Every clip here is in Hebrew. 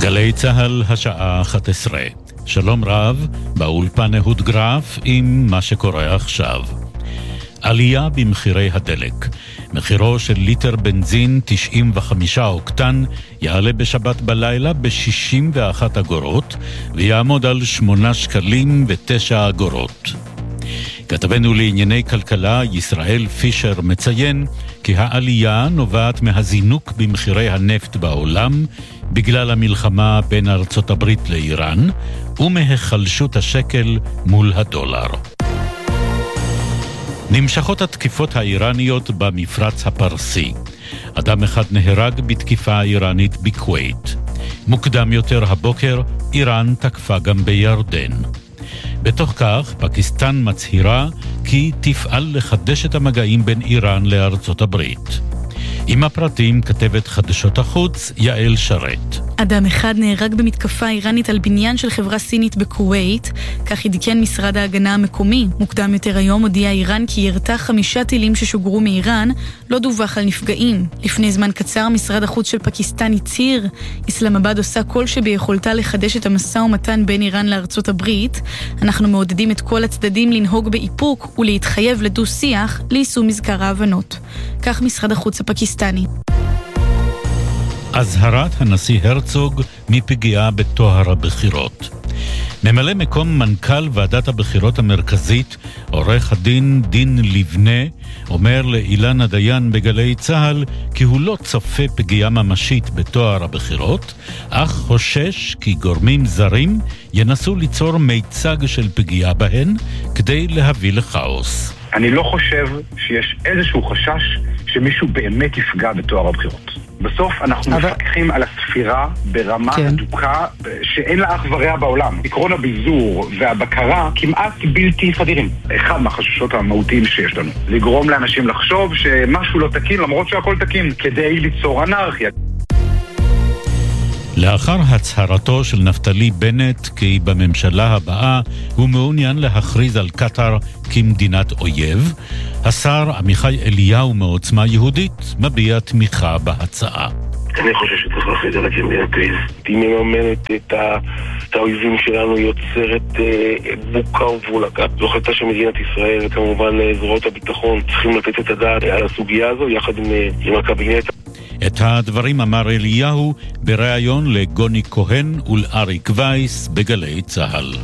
גלי צהל השעה 11. שלום רב, באולפן אהוד גרף עם מה שקורה עכשיו. עלייה במחירי הדלק. מחירו של ליטר בנזין 95 אוקטן יעלה בשבת בלילה ב-61 אגורות ויעמוד על 8 שקלים ו9 אגורות. כתבנו לענייני כלכלה ישראל פישר מציין כי העלייה נובעת מהזינוק במחירי הנפט בעולם בגלל המלחמה בין ארצות הברית לאיראן ומהחלשות השקל מול הדולר. נמשכות התקיפות האיראניות במפרץ הפרסי. אדם אחד נהרג בתקיפה האיראנית בכווית. מוקדם יותר הבוקר איראן תקפה גם בירדן. בתוך כך, פקיסטן מצהירה כי תפעל לחדש את המגעים בין איראן לארצות הברית. עם הפרטים כתבת חדשות החוץ יעל שרת. אדם אחד נהרג במתקפה איראנית על בניין של חברה סינית בכווית, כך עדכן משרד ההגנה המקומי. מוקדם יותר היום הודיע איראן כי ירתה 5 טילים ששוגרו מאיראן, לא דווח על נפגעים. לפני זמן קצר משרד החוץ של פקיסטן הצהיר, איסלאמבאד עושה כל שביכולתה לחדש את המשא ומתן בין איראן לארצות הברית. אנחנו מעודדים את כל הצדדים לנהוג באיפוק ולהתחייב לדו שיח ליישום מזכר ההבנות. כך משרד החוץ הפקיסטני. הזהרת הנשיא הרצוג מפגיעה בתואר הבחירות. ממלא מקום מנכ"ל ועדת הבחירות המרכזית, עורך הדין דין לבנה, אומר לאילנה דיין בגלי צהל כי הוא לא צופה פגיעה ממשית בתואר הבחירות, אך חושש כי גורמים זרים ינסו ליצור מיצג של פגיעה בהן כדי להביא לכאוס. אני לא חושב שיש איזשהו חשש שמישהו באמת יפגע בתואר הבחירות. בסוף אנחנו מפקחים על הספירה ברמה אדוקה שאין לה אח ורע בעולם. עקרון הביזור והבקרה כמעט בלתי סדירים. אחד מהחששות המהותיים שיש לנו. לגרום לאנשים לחשוב שמשהו לא תקין למרות שהכל תקין, כדי ליצור אנרכיה. לאחר הצהרתו של נפתלי בנט כי בממשלה הבאה הוא מעוניין להכריז על קטר כמדינת אויב, השר עמיחי אליהו מעוצמה יהודית מביע תמיכה בהצעה. אני חושב שצריך להכריז עליה כמדינת אויב. היא מממנת את האויבים שלנו, יוצרת בוקה ובולקה. זו החלטה של מדינת ישראל, וכמובן זרועות הביטחון צריכים לתת את הדעת על הסוגיה הזו יחד עם הקבינט. את הדברים אמר אליהו בריאיון לגוני כהן ולאריק וייס בגלי צהל.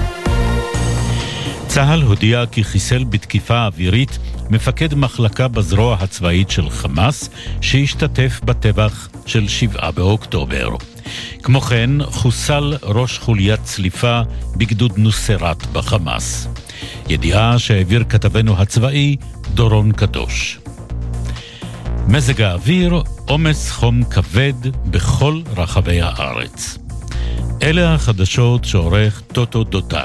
צהל הודיע כי חיסל בתקיפה אווירית מפקד מחלקה בזרוע הצבאית של חמאס שהשתתף בטבח של 7 באוקטובר. כמו כן חוסל ראש חוליית צליפה בגדוד נוסרת בחמאס. ידיעה שהעביר כתבנו הצבאי דורון קדוש. מזג האוויר, עומס חום כבד בכל רחבי הארץ. אלה החדשות שעורך טוטו דותן.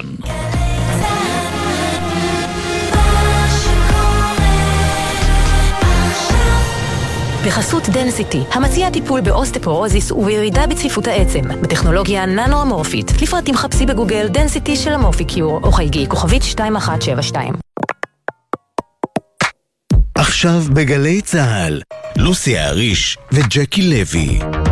בחסות דנסיטי, המציע טיפול באוסטפורוזיס ובירידה בצפיפות העצם, בטכנולוגיה ננו-אמורפית. לפרטים חפשי בגוגל דנסיטי של אמורפיקיור, או חייגי כוכבית 2172. עכשיו בגלי צהל, לוסי אריש וג'קי לוי.